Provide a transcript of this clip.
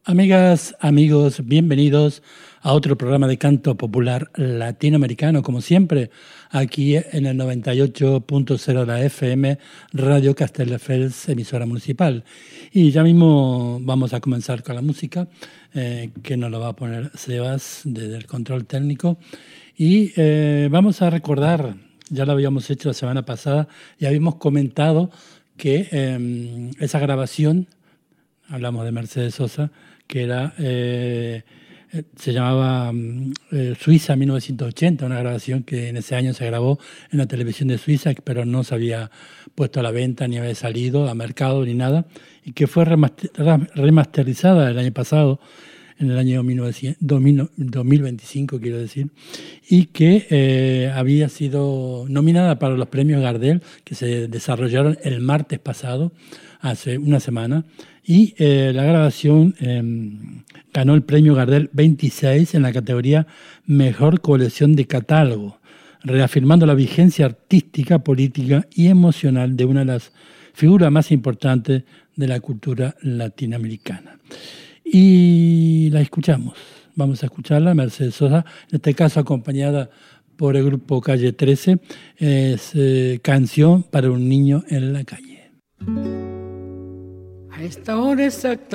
Amigas, amigos, bienvenidos a otro programa de canto popular latinoamericano, como siempre, aquí en el 98.0 de la FM, Radio Castelldefels, emisora municipal. Y ya mismo vamos a comenzar con la música, que nos lo va a poner Sebas desde el control técnico. Y vamos a recordar, ya lo habíamos hecho la semana pasada, y habíamos comentado que esa grabación, hablamos de Mercedes Sosa, que era, se llamaba Suiza 1980, una grabación que en ese año se grabó en la televisión de Suiza, pero no se había puesto a la venta, ni había salido a mercado, ni nada, y que fue remasterizada el año pasado, en el año 2025, quiero decir, y que había sido nominada para los premios Gardel, que se desarrollaron el martes pasado, hace una semana, y la grabación ganó el premio Gardel 26 en la categoría Mejor Colección de Catálogo, reafirmando la vigencia artística, política y emocional de una de las figuras más importantes de la cultura latinoamericana. Y la escuchamos, vamos a escucharla, Mercedes Sosa, en este caso acompañada por el grupo Calle 13, es Canción para un niño en la calle. A esta hora exacta